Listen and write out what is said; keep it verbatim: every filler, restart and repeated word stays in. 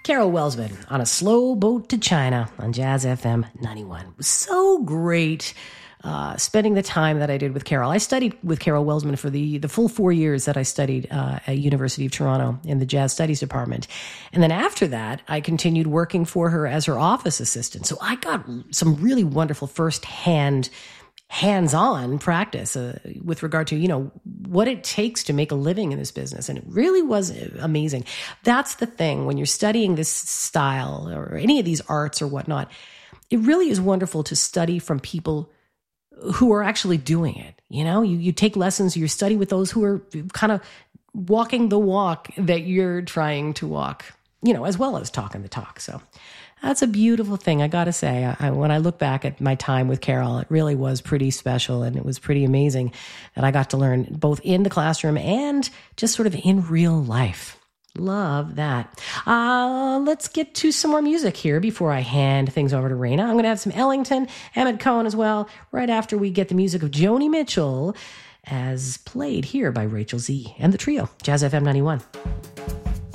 Carol Welsman on A Slow Boat to China on Jazz F M ninety-one. It was so great uh, spending the time that I did with Carol. I studied with Carol Welsman for the, the full four years that I studied uh, at University of Toronto in the Jazz Studies Department. And then after that, I continued working for her as her office assistant. So I got some really wonderful first-hand hands-on practice uh, with regard to, you know, what it takes to make a living in this business. And it really was amazing. That's the thing when you're studying this style or any of these arts or whatnot, it really is wonderful to study from people who are actually doing it. You know, you, you take lessons, you study with those who are kind of walking the walk that you're trying to walk, you know, as well as talking the talk. So that's a beautiful thing. I got to say, I, when I look back at my time with Carol, it really was pretty special. And it was pretty amazing that I got to learn both in the classroom and just sort of in real life. Love that. Uh, let's get to some more music here before I hand things over to Raina. I'm going to have some Ellington, Emmett Cohen as well, right after we get the music of Joni Mitchell as played here by Rachel Z and the trio, Jazz F M ninety-one.